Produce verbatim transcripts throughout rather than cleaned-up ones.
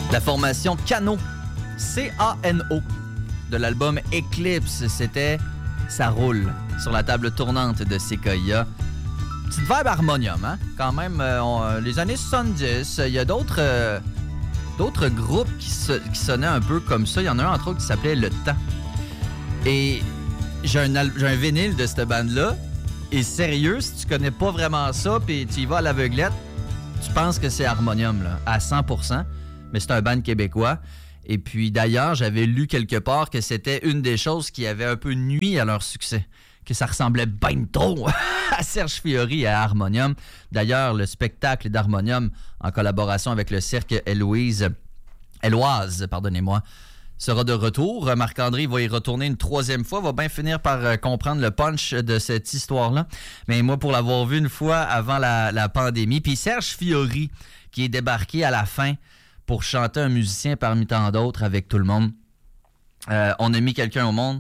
La formation Cano, C A N O, de l'album Eclipse, c'était « Ça roule » sur la table tournante de Sequoia. Petite vibe harmonium, hein? Quand même, euh, on, les années soixante-dix, il y a d'autres, euh, d'autres groupes qui, so, qui sonnaient un peu comme ça. Il y en a un, entre autres, qui s'appelait Le Temps. Et j'ai un, al- j'ai un vinyle de cette bande-là. Et sérieux, si tu connais pas vraiment ça, puis tu y vas à l'aveuglette, tu penses que c'est harmonium, là, à cent pour cent. Mais c'est un band québécois. Et puis, d'ailleurs, j'avais lu quelque part que c'était une des choses qui avait un peu nui à leur succès. Que ça ressemblait bien trop à Serge Fiori et à Harmonium. D'ailleurs, le spectacle d'Harmonium, en collaboration avec le cirque Héloïse, Héloise, pardonnez-moi, sera de retour. Marc-André va y retourner une troisième fois, va bien finir par comprendre le punch de cette histoire-là. Mais moi, pour l'avoir vu une fois avant la, la pandémie, puis Serge Fiori, qui est débarqué à la fin pour chanter un musicien parmi tant d'autres avec tout le monde. Euh, on a mis quelqu'un au monde.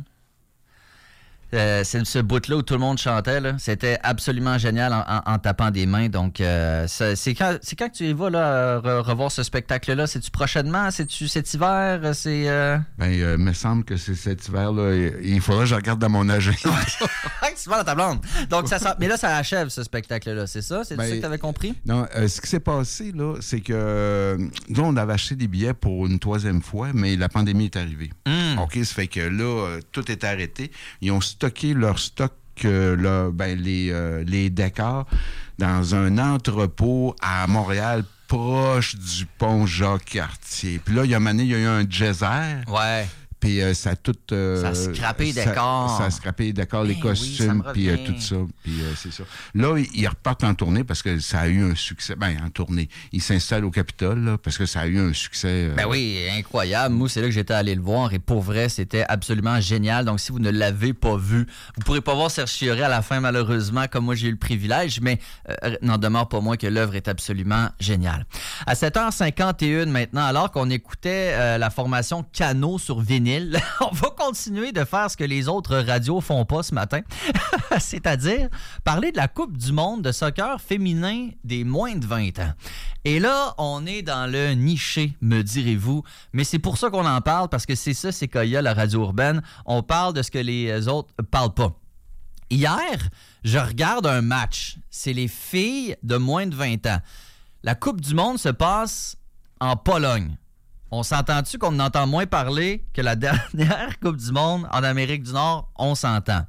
Euh, c'est ce bout-là où tout le monde chantait, là. C'était absolument génial en, en, en tapant des mains. Donc, euh, c'est, c'est, quand, c'est quand que tu y vas là, re, revoir ce spectacle-là? C'est-tu prochainement? C'est-tu cet hiver? C'est, euh... Ben, il euh, me semble que c'est cet hiver-là. Il faudra que je regarde dans mon agenda. Tu vas dans ta blonde. Donc, ça, ça, mais là, ça achève, ce spectacle-là. C'est ça? C'est ben, ça que tu avais compris? Non, euh, ce qui s'est passé, là, c'est que euh, nous, on avait acheté des billets pour une troisième fois, mais la pandémie est arrivée. Mm. OK, ça fait que là, euh, tout est arrêté. Ils ont stocké leur stock, euh, là, ben, les, euh, les décors dans un entrepôt à Montréal, proche du pont Jacques-Cartier. Puis là, il y a un année, il y a eu un geyser. Ouais. Puis euh, ça a tout... Euh, ça a scrappé les décors. Ça a scrappé les décors, les costumes, oui, puis euh, tout ça. Puis euh, c'est ça. Là, ils repartent en tournée parce que ça a eu un succès. Ben, en tournée. Ils s'installent au Capitole, là, parce que ça a eu un succès... Euh... Ben oui, incroyable. Moi, c'est là que j'étais allé le voir. Et pour vrai, c'était absolument génial. Donc, si vous ne l'avez pas vu, vous ne pourrez pas voir Serge Fiori à la fin, malheureusement, comme moi, j'ai eu le privilège. Mais euh, n'en demeure pas moins que l'œuvre est absolument géniale. À sept heures cinquante et une maintenant, alors qu'on écoutait euh, la formation Cano sur vinyle, on va continuer de faire ce que les autres radios font pas ce matin, c'est-à-dire parler de la Coupe du monde de soccer féminin des moins de vingt ans. Et là, on est dans le niché, me direz-vous, mais c'est pour ça qu'on en parle, parce que c'est ça, c'est Sequoia, la radio urbaine. On parle de ce que les autres parlent pas. Hier, je regarde un match. C'est les filles de moins de vingt ans. La Coupe du monde se passe en Pologne. On s'entend-tu qu'on en entend moins parler que la dernière Coupe du monde en Amérique du Nord? On s'entend.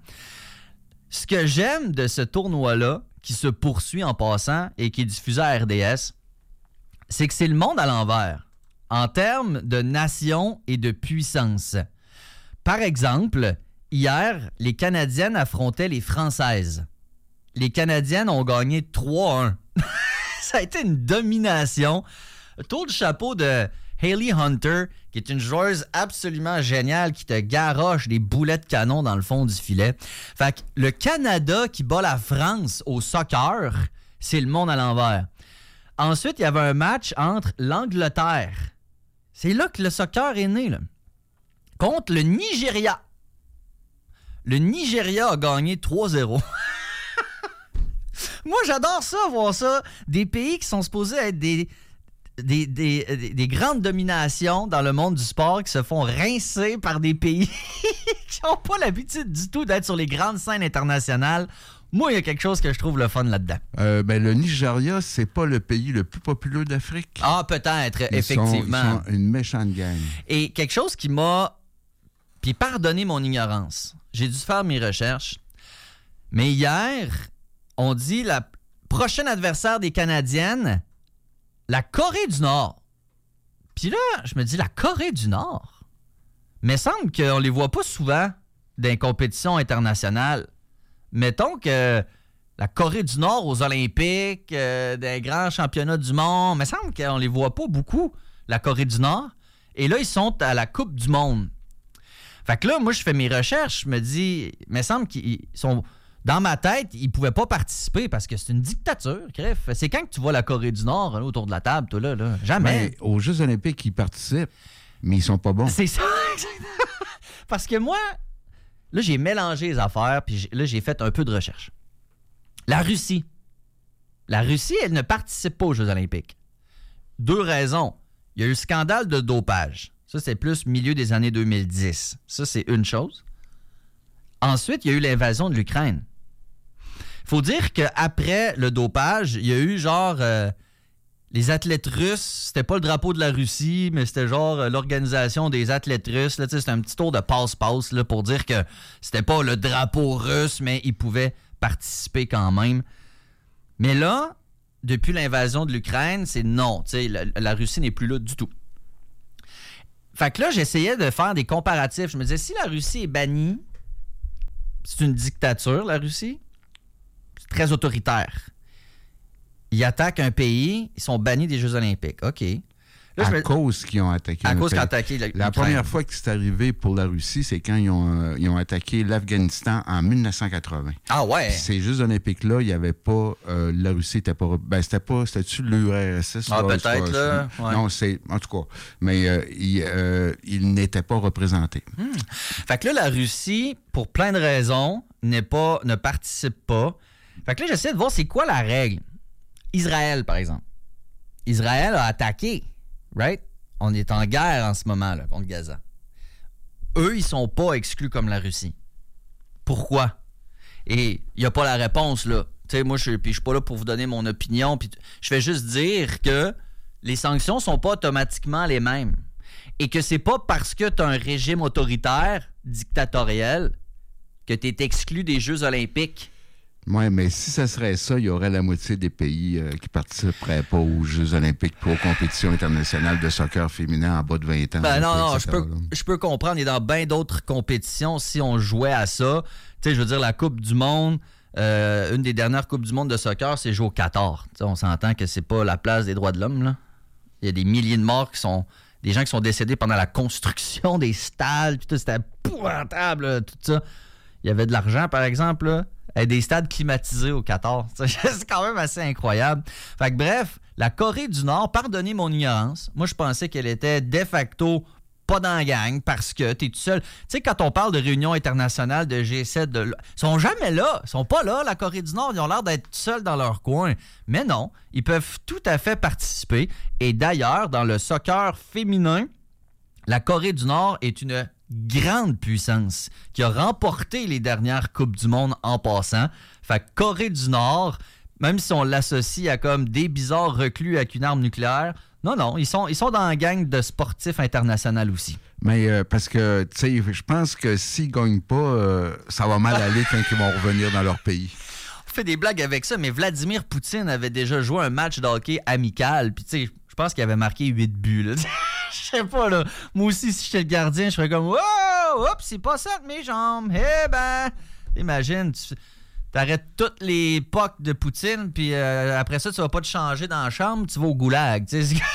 Ce que j'aime de ce tournoi-là, qui se poursuit en passant et qui est diffusé à R D S, c'est que c'est le monde à l'envers, en termes de nation et de puissance. Par exemple, hier, les Canadiennes affrontaient les Françaises. Les Canadiennes ont gagné trois un. Ça a été une domination. Tour du chapeau de Hayley Hunter, qui est une joueuse absolument géniale, qui te garoche des boulets de canon dans le fond du filet. Fait que le Canada qui bat la France au soccer, c'est le monde à l'envers. Ensuite, il y avait un match entre l'Angleterre. C'est là que le soccer est né, là. Contre le Nigeria. Le Nigeria a gagné trois zéro. Moi, j'adore ça, voir ça. Des pays qui sont supposés être des... Des, des, des grandes dominations dans le monde du sport qui se font rincer par des pays qui n'ont pas l'habitude du tout d'être sur les grandes scènes internationales. Moi, il y a quelque chose que je trouve le fun là-dedans. Euh, ben, le Nigeria, c'est pas le pays le plus populeux d'Afrique. Ah, peut-être, ils effectivement. Sont, ils sont une méchante gang. Et quelque chose qui m'a... Puis pardonnez mon ignorance. J'ai dû faire mes recherches. Mais hier, on dit la prochaine adversaire des Canadiennes... La Corée du Nord. Puis là, je me dis, la Corée du Nord? Mais il semble qu'on les voit pas souvent dans les compétitions internationales. Mettons que la Corée du Nord aux Olympiques, euh, des grands championnats du monde, mais il semble qu'on les voit pas beaucoup, la Corée du Nord. Et là, ils sont à la Coupe du monde. Fait que là, moi, je fais mes recherches, je me dis, mais il semble qu'ils sont... Dans ma tête, ils ne pouvaient pas participer parce que c'est une dictature, crève. C'est quand que tu vois la Corée du Nord là, autour de la table, toi, là, là? Jamais. Ben, aux Jeux olympiques, ils participent, mais ils sont pas bons. C'est ça, exactement. Parce que moi, là, j'ai mélangé les affaires, puis là, j'ai fait un peu de recherche. La Russie. La Russie, elle ne participe pas aux Jeux olympiques. Deux raisons. il y a eu le scandale de dopage. Ça, c'est plus milieu des années deux mille dix. Ça, c'est une chose. Ensuite, il y a eu l'invasion de l'Ukraine. Il faut dire qu'après le dopage, il y a eu genre... Euh, les athlètes russes, c'était pas le drapeau de la Russie, mais c'était genre euh, l'organisation des athlètes russes. Là, c'était un petit tour de passe-passe là, pour dire que c'était pas le drapeau russe, mais ils pouvaient participer quand même. Mais là, depuis l'invasion de l'Ukraine, c'est non. La, la Russie n'est plus là du tout. Fait que là, j'essayais de faire des comparatifs. Je me disais, si la Russie est bannie, c'est une dictature, la Russie. C'est très autoritaire. Ils attaquent un pays, ils sont bannis des Jeux olympiques. OK. Là, à me... cause qu'ils ont attaqué à un cause pays. qu'ils ont attaqué l'Ukraine. La première fois que c'est arrivé pour la Russie, c'est quand ils ont, euh, ils ont attaqué l'Afghanistan en dix-neuf cent quatre-vingts. Ah ouais? Puis ces Jeux olympiques-là, il n'y avait pas... Euh, la Russie n'était pas... Ben, c'était pas... C'était-tu l'U R S S? Ah, là, peut-être, là. Ouais. Non, c'est... En tout cas. Mais euh, il, euh, il n'était pas représenté. Hmm. Fait que là, la Russie, pour plein de raisons, n'est pas, ne participe pas. Fait que là, j'essaie de voir c'est quoi la règle. Israël, par exemple. Israël a attaqué, right? On est en guerre en ce moment là, contre Gaza. Eux, ils sont pas exclus comme la Russie. Pourquoi? Et il n'y a pas la réponse, là. Tu sais, moi, je ne suis pas là pour vous donner mon opinion. Puis je fais juste dire que les sanctions sont pas automatiquement les mêmes. Et que c'est pas parce que tu as un régime autoritaire, dictatorial, que tu es exclu des Jeux olympiques. Oui, mais si ça serait ça, il y aurait la moitié des pays euh, qui ne participeraient pas aux Jeux olympiques et aux compétitions internationales de soccer féminin en bas de vingt ans. Ben non, non, je peux, je peux comprendre. Il est dans bien d'autres compétitions si on jouait à ça. Tu sais, je veux dire, la Coupe du monde, euh, une des dernières Coupes du monde de soccer, c'est joué au Qatar. T'sais, on s'entend que c'est pas la place des droits de l'homme, là. Il y a des milliers de morts qui sont... Des gens qui sont décédés pendant la construction des stades, puis tout, c'était épouvantable, là, tout ça. Il y avait de l'argent, par exemple, là. Des stades climatisés au Qatar. C'est quand même assez incroyable. Fait que bref, la Corée du Nord, pardonnez mon ignorance, moi je pensais qu'elle était de facto pas dans la gang parce que t'es tout seul. Tu sais, quand on parle de réunions internationales de G sept, de... ils sont jamais là. Ils sont pas là, la Corée du Nord. Ils ont l'air d'être seuls dans leur coin. Mais non, ils peuvent tout à fait participer. Et d'ailleurs, dans le soccer féminin, la Corée du Nord est une grande puissance qui a remporté les dernières Coupes du monde en passant. Fait que Corée du Nord, même si on l'associe à comme des bizarres reclus avec une arme nucléaire, non, non, ils sont, ils sont dans la gang de sportifs internationaux aussi. Mais euh, parce que, tu sais, je pense que s'ils ne gagnent pas, euh, ça va mal aller quand ils vont revenir dans leur pays. On fait des blagues avec ça, mais Vladimir Poutine avait déjà joué un match de hockey amical, puis tu sais, je pense qu'il avait marqué huit buts, là. Je sais pas, là. Moi aussi, si j'étais le gardien, je serais comme « Wow! Oups, c'est pas ça de mes jambes! Eh ben! » Imagine, tu arrêtes toutes les pucks de Poutine, puis euh, après ça, tu vas pas te changer dans la chambre, tu vas au goulag, tu sais.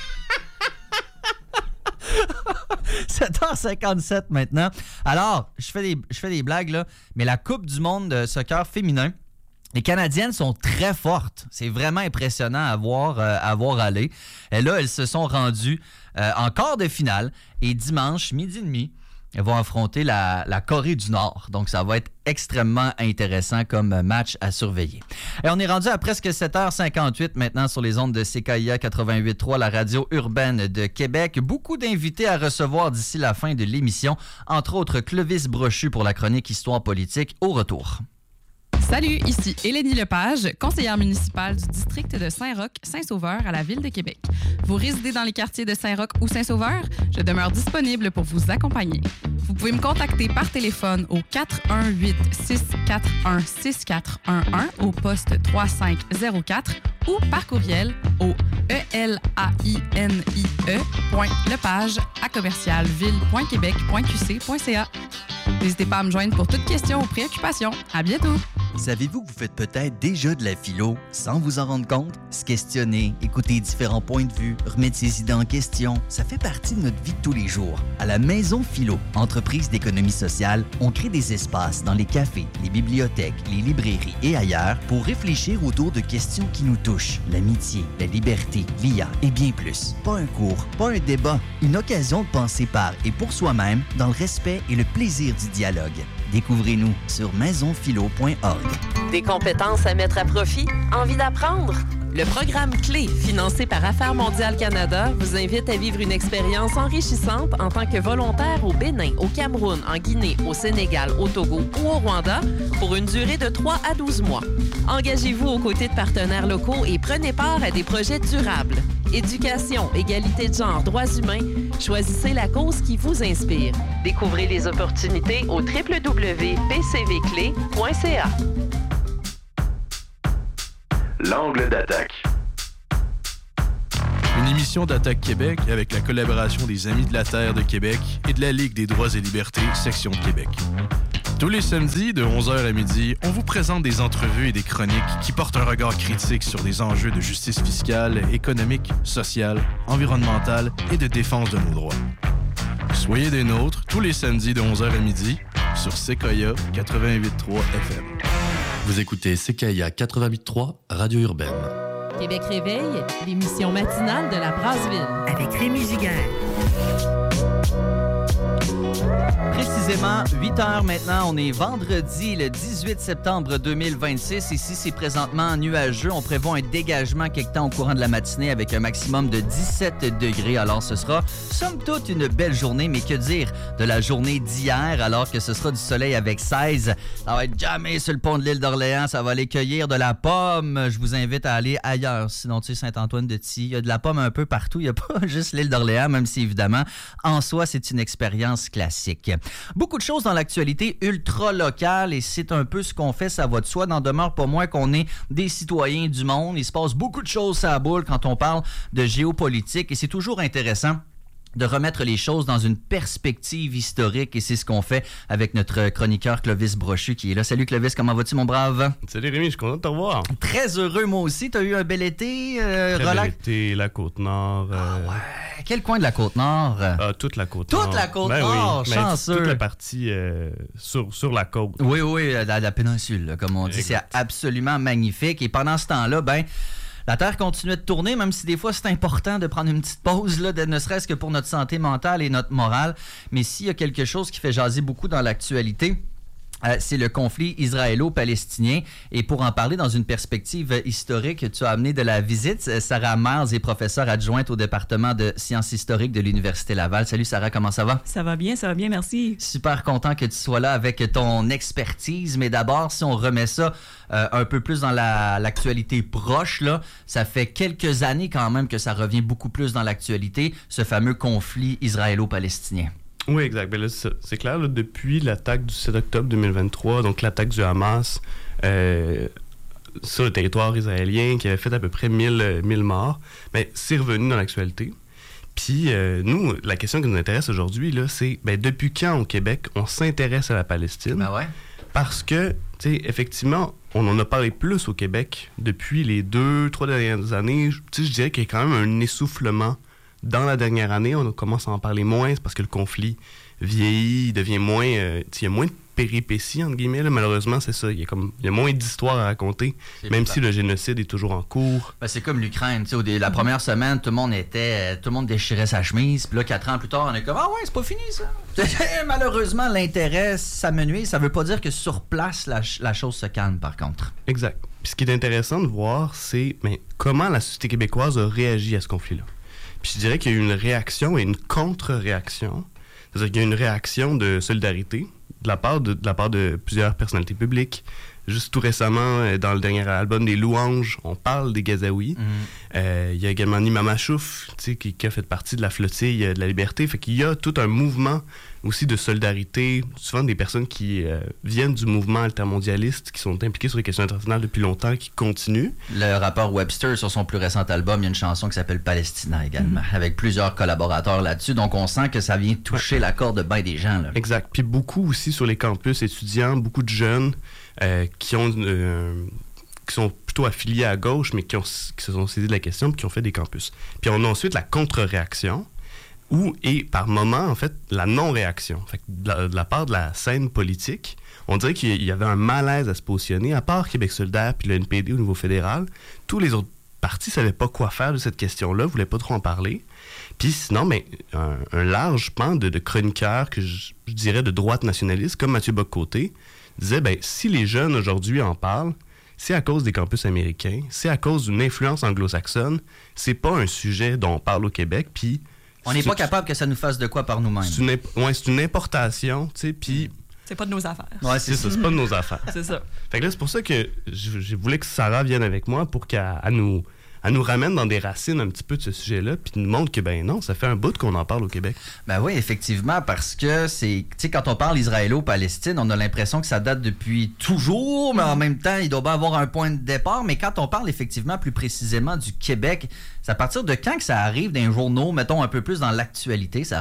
sept heures cinquante-sept maintenant. Alors, je fais des, je fais des blagues, là, mais la Coupe du monde de soccer féminin, les Canadiennes sont très fortes. C'est vraiment impressionnant à voir, euh, à voir aller. Et là, elles se sont rendues euh, en quart de finale. Et dimanche, midi et demi, elles vont affronter la, la Corée du Nord. Donc, ça va être extrêmement intéressant comme match à surveiller. Et on est rendu à presque sept heures cinquante-huit maintenant sur les ondes de C K I A quatre-vingt-huit point trois, la radio urbaine de Québec. Beaucoup d'invités à recevoir d'ici la fin de l'émission. Entre autres, Clovis Brochu pour la chronique Histoire politique au retour. Salut, ici Élénie Lepage, conseillère municipale du district de Saint-Roch, Saint-Sauveur à la Ville de Québec. Vous résidez dans les quartiers de Saint-Roch ou Saint-Sauveur? Je demeure disponible pour vous accompagner. Vous pouvez me contacter par téléphone au quatre un huit, six quatre un, six quatre un un au poste trois cinq zéro quatre ou par courriel au e l a i n i e point lepage à commercial ville point québec point q c point c a. N'hésitez pas à me joindre pour toute question ou préoccupation. À bientôt! Savez-vous que vous faites peut-être déjà de la philo sans vous en rendre compte? Se questionner, écouter différents points de vue, remettre ses idées en question, ça fait partie de notre vie de tous les jours. À la Maison Philo, entreprise d'économie sociale, on crée des espaces dans les cafés, les bibliothèques, les librairies et ailleurs pour réfléchir autour de questions qui nous touchent. L'amitié, la liberté, l'I A et bien plus. Pas un cours, pas un débat, une occasion de penser par et pour soi-même dans le respect et le plaisir du dialogue. Découvrez-nous sur maison philo point org. Des compétences à mettre à profit? Envie d'apprendre? Le programme Clé, financé par Affaires mondiales Canada, vous invite à vivre une expérience enrichissante en tant que volontaire au Bénin, au Cameroun, en Guinée, au Sénégal, au Togo ou au Rwanda pour une durée de trois à douze mois. Engagez-vous aux côtés de partenaires locaux et prenez part à des projets durables. Éducation, égalité de genre, droits humains, choisissez la cause qui vous inspire. Découvrez les opportunités au w w w point p c v clé point c a. L'angle d'attaque. Une émission d'Attaque Québec avec la collaboration des Amis de la Terre de Québec et de la Ligue des droits et libertés, section de Québec. Tous les samedis, de onze heures à midi, on vous présente des entrevues et des chroniques qui portent un regard critique sur des enjeux de justice fiscale, économique, sociale, environnementale et de défense de nos droits. Soyez des nôtres tous les samedis de onze heures à midi sur Sequoia quatre-vingt-huit virgule trois F M. Vous écoutez Sequoia quatre-vingt-huit virgule trois, Radio Urbaine. Québec Réveil, l'émission matinale de la Brasseville. Avec Rémi Giguère. Précisément, huit heures maintenant. On est vendredi, le dix-huit septembre deux mille vingt-six. Ici, c'est présentement nuageux. On prévoit un dégagement quelque temps au courant de la matinée avec un maximum de dix-sept degrés. Alors, ce sera, somme toute, une belle journée. Mais que dire de la journée d'hier, alors que ce sera du soleil avec seize? Ça va être jamais sur le pont de l'île d'Orléans. Ça va aller cueillir de la pomme. Je vous invite à aller ailleurs. Sinon, tu sais, Saint-Antoine-de-Tilly, il y a de la pomme un peu partout. Il n'y a pas juste l'île d'Orléans, même si, évidemment, en soi, c'est une expérience classique. Beaucoup de choses dans l'actualité ultra locale et c'est un peu ce qu'on fait, ça va de soi. N'en demeure pas moins qu'on est des citoyens du monde. Il se passe beaucoup de choses à la boule quand on parle de géopolitique et c'est toujours intéressant de remettre les choses dans une perspective historique et c'est ce qu'on fait avec notre chroniqueur Clovis Brochu qui est là. Salut Clovis, comment vas-tu mon brave? Salut Rémi, je suis content de te revoir. Très heureux moi aussi, t'as eu un bel été? Euh, Très relax... bel été, la Côte-Nord. Euh... Ah ouais, quel coin de la Côte-Nord? Ah, toute la Côte-Nord. Toute la Côte-Nord, ben oui. chanceux. Toute la partie euh, sur, sur la côte. Oui, oui, la, la péninsule, là, comme on dit, exact. C'est absolument magnifique et pendant ce temps-là, ben la Terre continuait de tourner, même si des fois c'est important de prendre une petite pause, là, de, ne serait-ce que pour notre santé mentale et notre morale. Mais s'il y a quelque chose qui fait jaser beaucoup dans l'actualité, Euh, c'est le conflit israélo-palestinien. Et pour en parler dans une perspective historique, tu as amené de la visite. Sarah Mars est professeure adjointe au département de sciences historiques de l'Université Laval. Salut Sarah, comment ça va? Ça va bien, ça va bien, merci. Super content que tu sois là avec ton expertise. Mais d'abord, si on remet ça euh, un peu plus dans la, l'actualité proche, là, ça fait quelques années quand même que ça revient beaucoup plus dans l'actualité, ce fameux conflit israélo-palestinien. Oui, exact. Ben là, c'est clair, là, depuis l'attaque du sept octobre deux mille vingt-trois, donc l'attaque du Hamas euh, sur le territoire israélien qui avait fait à peu près mille, mille morts, ben, c'est revenu dans l'actualité. Puis euh, nous, la question qui nous intéresse aujourd'hui, là, c'est ben, depuis quand au Québec on s'intéresse à la Palestine? Ben ouais. Parce que, tu sais, effectivement, on en a parlé plus au Québec depuis les deux, trois dernières années. Tu sais, je dirais qu'il y a quand même un essoufflement. Dans la dernière année, on commence à en parler moins, c'est parce que le conflit vieillit, il devient moins... Euh, il y a moins de péripéties, entre guillemets. Là, malheureusement, c'est ça. Il y a, comme, il y a moins d'histoires à raconter, c'est même si le génocide est toujours en cours. Ben, c'est comme l'Ukraine. Au dé- la première semaine, tout le monde était... Tout le monde déchirait sa chemise. Puis là, quatre ans plus tard, on est comme « Ah ouais, c'est pas fini, ça! » Malheureusement, l'intérêt s'amenuise. Ça veut pas dire que sur place, la, la chose se calme, par contre. Exact. Puis ce qui est intéressant de voir, c'est ben, comment la société québécoise a réagi à ce conflit-là. Puis je dirais qu'il y a eu une réaction et une contre-réaction. C'est-à-dire qu'il y a une réaction de solidarité de la part de, de, la part de plusieurs personnalités publiques. Juste tout récemment, dans le dernier album des Louanges, on parle des Gazaouis. Mm-hmm. Euh, il y a également Nima Machouf, qui, qui a fait partie de la flottille de la liberté. Fait qu'il y a tout un mouvement aussi de solidarité, souvent des personnes qui euh, viennent du mouvement altermondialiste, qui sont impliquées sur les questions internationales depuis longtemps, qui continuent. Le rappeur Webster, sur son plus récent album, il y a une chanson qui s'appelle Palestina également, mm-hmm. avec plusieurs collaborateurs là-dessus. Donc on sent que ça vient toucher ouais. la corde de bien des gens. Là. Exact. Puis beaucoup aussi sur les campus étudiants, beaucoup de jeunes euh, qui ont... Euh, qui sont plutôt affiliés à gauche, mais qui, ont, qui se sont saisis de la question et qui ont fait des campus. Puis on a ensuite la contre-réaction, où est par moment, en fait, la non-réaction. Fait que de, la, de la part de la scène politique, on dirait qu'il y avait un malaise à se positionner, à part Québec solidaire puis le N P D au niveau fédéral. Tous les autres partis ne savaient pas quoi faire de cette question-là, ne voulaient pas trop en parler. Puis sinon, mais, un, un large pan de, de chroniqueurs, que je, je dirais de droite nationaliste, comme Mathieu Bock-Côté, disait, ben si les jeunes aujourd'hui en parlent, c'est à cause des campus américains, c'est à cause d'une influence anglo-saxonne. C'est pas un sujet dont on parle au Québec, puis... On n'est pas capable que ça nous fasse de quoi par nous-mêmes. C'est une, ouais, c'est une importation, tu sais, puis... C'est pas de nos affaires. Ouais, c'est ça, c'est pas de nos affaires. C'est ça. Fait que là, c'est pour ça que je, je voulais que Sarah vienne avec moi pour qu'elle elle nous... elle nous ramène dans des racines un petit peu de ce sujet-là, puis nous montre que, ben non, ça fait un bout qu'on en parle au Québec. Ben oui, effectivement, parce que c'est, tu sais, quand on parle israélo-palestine, on a l'impression que ça date depuis toujours, mais en même temps, il doit bien avoir un point de départ. Mais quand on parle effectivement plus précisément du Québec, c'est à partir de quand que ça arrive dans les journaux, mettons un peu plus dans l'actualité, ça